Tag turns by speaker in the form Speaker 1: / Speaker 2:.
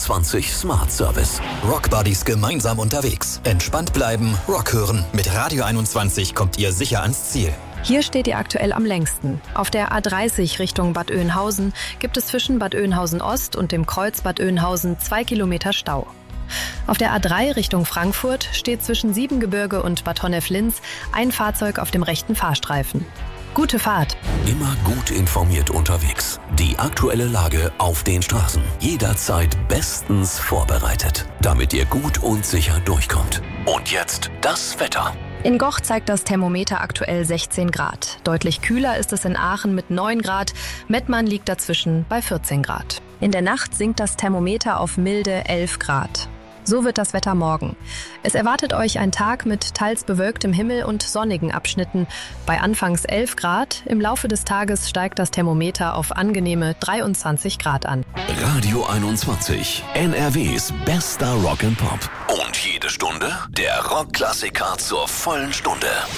Speaker 1: 21 Smart Service. Rockbuddies gemeinsam unterwegs. Entspannt bleiben, Rock hören. Mit Radio 21 kommt ihr sicher ans Ziel.
Speaker 2: Hier steht ihr aktuell am längsten. Auf der A30 Richtung Bad Oeynhausen gibt es zwischen Bad Oeynhausen Ost und dem Kreuz Bad Oeynhausen 2 Kilometer Stau. Auf der A3 Richtung Frankfurt steht zwischen Siebengebirge und Bad Honnef-Linz ein Fahrzeug auf dem rechten Fahrstreifen. Gute Fahrt.
Speaker 1: Immer gut informiert unterwegs. Die aktuelle Lage auf den Straßen. Jederzeit bestens vorbereitet, damit ihr gut und sicher durchkommt. Und jetzt das Wetter.
Speaker 2: In Goch zeigt das Thermometer aktuell 16 Grad. Deutlich kühler ist es in Aachen mit 9 Grad. Mettmann liegt dazwischen bei 14 Grad. In der Nacht sinkt das Thermometer auf milde 11 Grad. So wird das Wetter morgen. Es erwartet euch ein Tag mit teils bewölktem Himmel und sonnigen Abschnitten. Bei anfangs 11 Grad, im Laufe des Tages steigt das Thermometer auf angenehme 23 Grad an.
Speaker 1: Radio 21, NRWs bester Rock and Pop. Und jede Stunde der Rockklassiker zur vollen Stunde.